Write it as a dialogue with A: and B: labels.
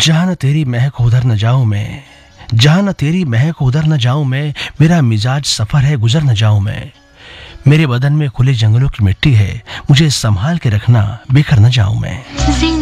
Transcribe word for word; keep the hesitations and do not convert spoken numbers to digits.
A: जहाँ न तेरी महक उधर न जाऊं मैं, जहाँ न तेरी महक उधर न जाऊं मैं, मेरा मिजाज सफर है गुजर न जाऊं मैं। मेरे बदन में खुले जंगलों की मिट्टी है, मुझे संभाल के रखना बिखर न जाऊं मैं।